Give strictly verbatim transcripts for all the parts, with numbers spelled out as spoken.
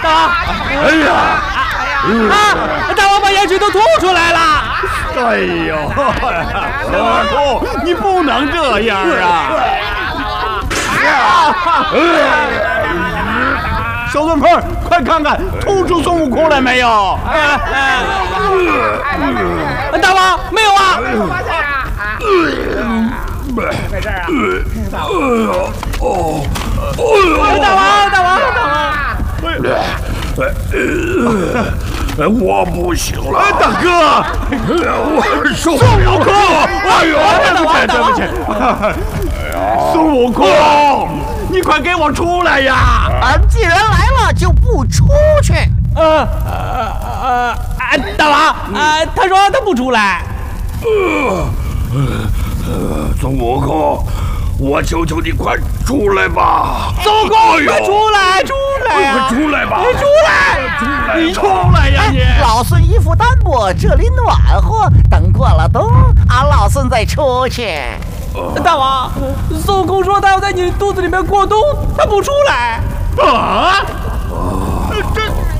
大王！ 哎呀！ 啊！大王把盐水都吐出来了！ 哎呦，孙悟空，你不能这样啊！小孙鹏，快看看吐出孙悟空来没有？ 大王没有啊！ 在这儿啊！哦哦！大王，大王，大王！ 我不行了，大哥，我受不了了！哎呦，对不起，对不起！孙悟空，你快给我出来呀！ 啊，既然来了，就不出去。 呃呃呃，大王，啊，他说他不出来。 呃呃，孙悟空。我求求你快出来吧！ 孙悟空，快出来，出来呀！ 快出来吧！ 出来， 你出来呀你！ 老孙衣服单薄，这里暖和，等过了冬，俺老孙再出去。 大王，孙悟空说他要在你肚子里面过冬，他不出来。 啊！这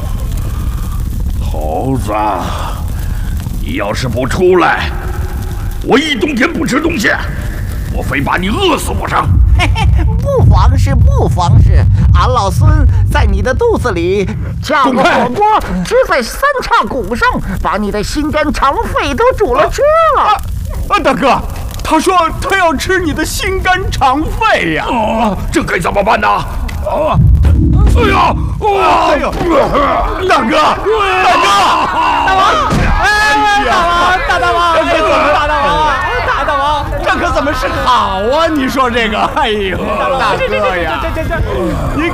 猴子，你要是不出来，我一冬天不吃东西。我非把你饿死不成！ 嘿嘿，不妨事，不妨事。俺老孙在你的肚子里架个火锅，支在三叉骨上，把你的心肝肠肺都煮了吃了。啊， 啊大哥，他说他要吃你的心肝肠肺呀！哦，这该怎么办呢？啊！哎呀！哎呦！大哥，大哥， 大王！哎，大王，大大王， 这可怎么大大王？大大王， 这可怎么是好啊？你说这个，哎呦，大哥呀， 这这这这， 你，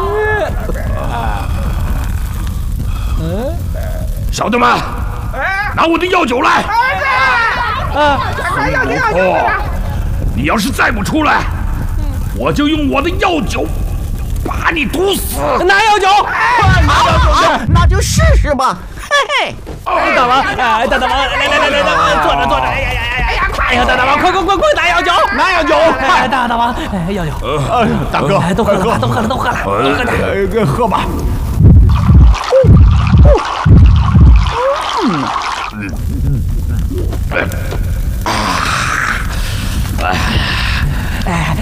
嗯， 小的们，拿我的药酒来。 啊， 孙悟空，你要是再不出来，我就用我的药酒把你毒死。 拿药酒， 拿药酒，那就试试吧。嘿嘿， 大王，哎，大大王，来来来来来，坐着坐着，哎呀呀呀呀！哎呀，大大王，快快快快拿药酒， 拿药酒！ 哎，大大王，哎，药酒。 哎，大哥， 都喝了吧，都喝了，都喝了，都喝点，喝吧。嗯嗯嗯。哎哎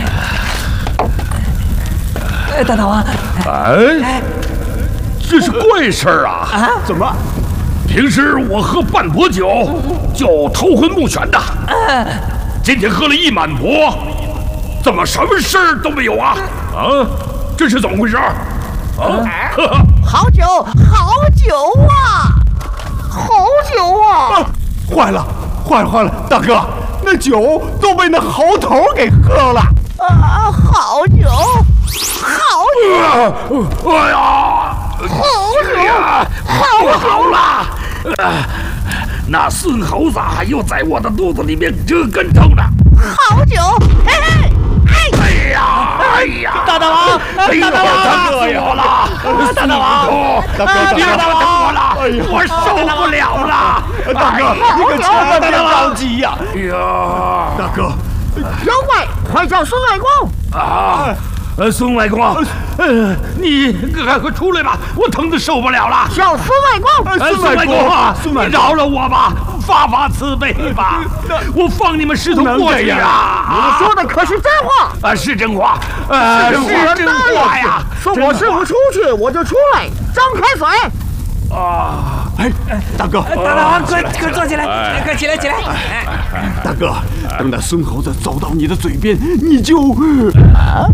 哎，大大王， 哎，这是怪事儿啊！ 啊？ 怎么？平时我喝半钵酒就头昏目眩的，今天喝了一满钵，怎么什么事儿都没有啊？啊，这是怎么回事？啊， 好酒，好酒啊，好酒啊！ 坏了，坏了，坏了，大哥，那酒都被那猴头给喝了。 啊，好酒，好酒！ 哎呀， 好酒， 好好了。那孙猴子又在我的肚子里面折跟头呢。 好酒，嘿嘿， 哎呀，哎呀， 大大王，大大王， 他饿死我了！ 大大王， 大哥，别打我了，我受不了了！大哥，你可千万别着急呀！哎呀，大哥， 妖怪，快叫孙外公！ 啊！呃，孙外公，呃，你赶快出来吧，我疼得受不了了。 叫孙外公！ 孙外公啊，你饶了我吧，发发慈悲吧，我放你们师徒过去啊！ 你说的可是真话？ 啊，是真话，呃，是真话呀！ 说我师傅出去，我就出来，张开嘴。 啊！哎哎，大哥， 大大王，快快坐起来，快起来起来！ 大哥，等那孙猴子走到你的嘴边，你就啊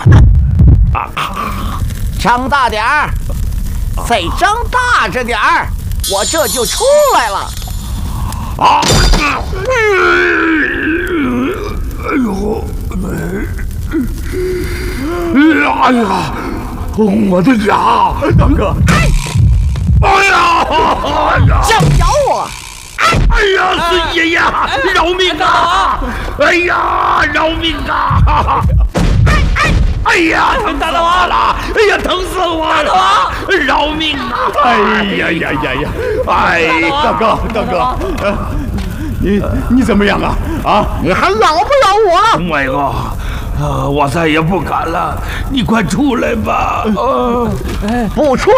啊，张大点儿，再张大着点儿，我这就出来了。 啊！哎呦！哎呀！我的牙，大哥！哎呀！ 想咬我！ 哎呀，孙爷爷，饶命啊！哎呀，饶命啊！哎呀，疼死我了！哎呀，疼死我了！饶命啊！哎呀呀呀呀！哎，大哥，大哥，你你怎么样啊？啊， 你还咬不咬我了？ 孙外公。啊！我再也不敢了，你快出来吧！呃， 不出